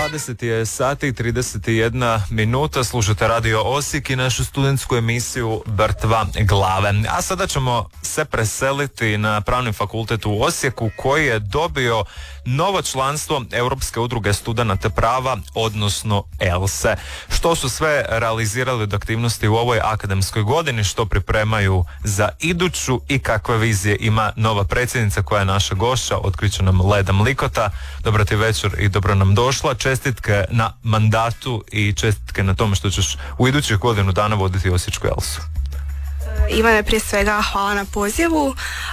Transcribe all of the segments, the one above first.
20 je sati i 31 minuta, slušate Radio Osijek i našu studentsku emisiju Brtva glave. A sada ćemo se preseliti na Pravni fakultet u Osijeku koji je dobio novo članstvo Europske udruge studenata prava, odnosno ELSE. Što su sve realizirali od aktivnosti u ovoj akademskoj godini, što pripremaju za iduću i kakve vizije ima nova predsjednica koja je naša gošća, otkriće nam Leda Mlikota. Dobro ti večer i dobro nam došla. Čestitke na mandatu i čestitke na tome što ćeš u idućih godinu dana voditi Osječku ELSU. Ivane, prije svega hvala na pozivu.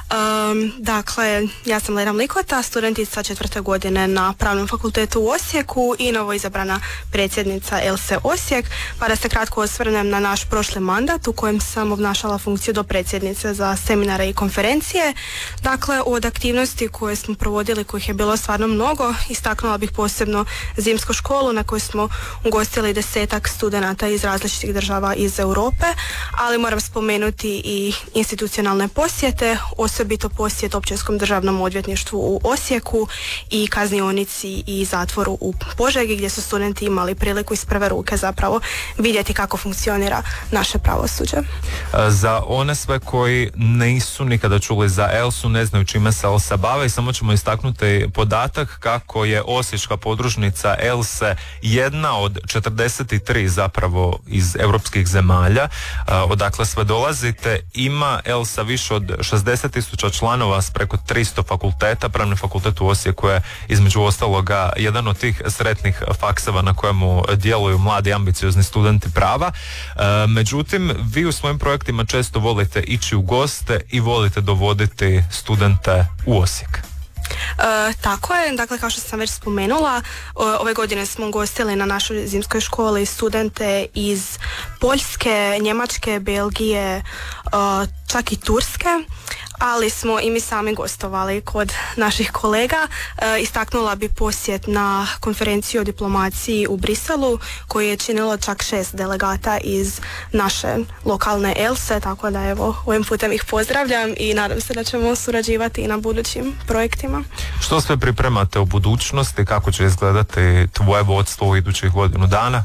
Dakle, ja sam Leda Mlikota, studentica 4. godine na Pravnom fakultetu u Osijeku i novo izabrana predsjednica ELSE Osijek. Pa da se kratko osvrnem na naš prošli mandat u kojem sam obnašala funkciju dopredsjednice za seminare i konferencije. Dakle, od aktivnosti koje smo provodili, kojih je bilo stvarno mnogo, istaknula bih posebno zimsku školu na kojoj smo ugostili 10-ak studenata iz različitih država iz Europe, ali moram spomenuti i institucionalne posjete, osobito posjet Općinskom državnom odvjetništvu u Osijeku i kaznionici i zatvoru u Požegi, gdje su studenti imali priliku iz prve ruke zapravo vidjeti kako funkcionira naše pravosuđe. Za one sve koji nisu nikada čuli za ELSU, ne znaju čime se ELSA bave, i samo ćemo istaknuti podatak kako je osječka podružnica ELSE jedna od 43 zapravo iz europskih zemalja, odakle sve dolazite. Ima ELSA više od 60.000 članova s preko 300 fakulteta. Pravni fakultet u Osijeku je između ostaloga jedan od tih sretnih fakseva na kojemu djeluju mladi ambiciozni studenti prava. Međutim, vi u svojim projektima često volite ići u goste i volite dovoditi studente u Osijek. Tako je, dakle kao što sam već spomenula, ove godine smo ugostili na našoj zimskoj školi studente iz Poljske, Njemačke, Belgije, čak i Turske, ali smo i mi sami gostovali kod naših kolega. Istaknula bi posjet na konferenciju o diplomaciji u Briselu koju je činilo čak 6 delegata iz naše lokalne ELSE, tako da evo ovim putem ih pozdravljam i nadam se da ćemo surađivati i na budućim projektima. Što sve pripremate u budućnosti, kako će izgledati tvoje vodstvo u idućih godinu dana?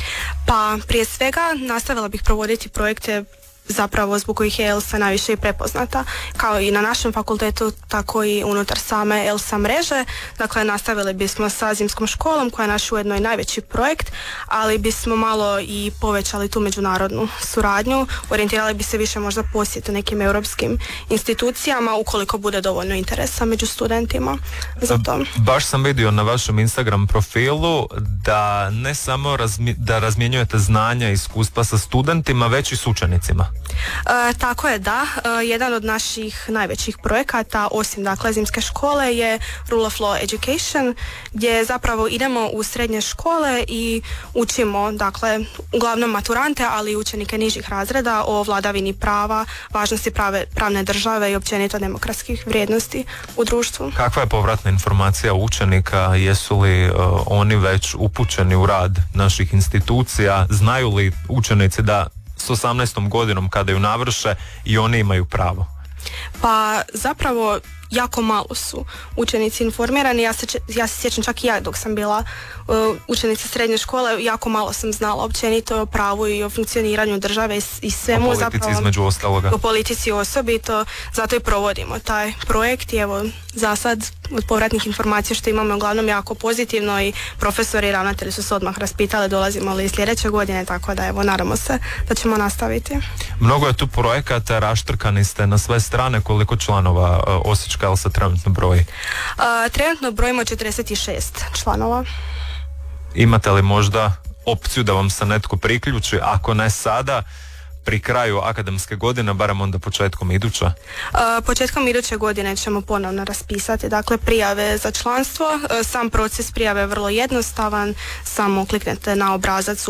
Pa prije svega nastavila bih provoditi projekte zapravo zbog kojih je ELSA najviše i prepoznata, kao i na našem fakultetu, tako i unutar same ELSA mreže. Dakle, nastavili bismo sa zimskom školom, koja je naš ujedno i najveći projekt, ali bismo malo i povećali tu međunarodnu suradnju, orijentirali bi se više možda posjete nekim europskim institucijama, ukoliko bude dovoljno interesa među studentima za to. Baš sam vidio na vašem Instagram profilu da ne samo da razmjenjujete znanja i iskustva sa studentima, već i s učenicima. Tako je, da. Jedan od naših najvećih projekata, osim dakle zimske škole, je Rule of Law Education, gdje zapravo idemo u srednje škole i učimo, dakle, uglavnom maturante, ali i učenike nižih razreda o vladavini prava, važnosti pravne države i općenito demokratskih vrijednosti u društvu. Kakva je povratna informacija učenika? Jesu li oni već upućeni u rad naših institucija? Znaju li učenici da s 18. godinom kada ju navrše i oni imaju pravo? Pa zapravo jako malo su učenici informirani. Ja se sjećam čak i ja dok sam bila učenica srednje škole, jako malo sam znala općenito o pravu i o funkcioniranju države i svemu. O politici zapravo, između ostaloga. O politici osobito, zato i provodimo taj projekt i evo za sad od povratnih informacija što imamo uglavnom jako pozitivno i profesori i ravnatelji su se odmah raspitali dolazimo li sljedeće godine, tako da evo nadamo se da ćemo nastaviti. Mnogo je tu projekata, raštrkani ste na sve strane. Koliko članova Osječka ELSA trenutno broji? Trenutno brojimo 46 članova. Imate li možda opciju da vam se netko priključi, ako ne sada, pri kraju akademske godine, barem onda početkom iduće? Početkom iduće godine ćemo ponovno raspisati dakle prijave za članstvo. Sam proces prijave je vrlo jednostavan, samo kliknete na obrazac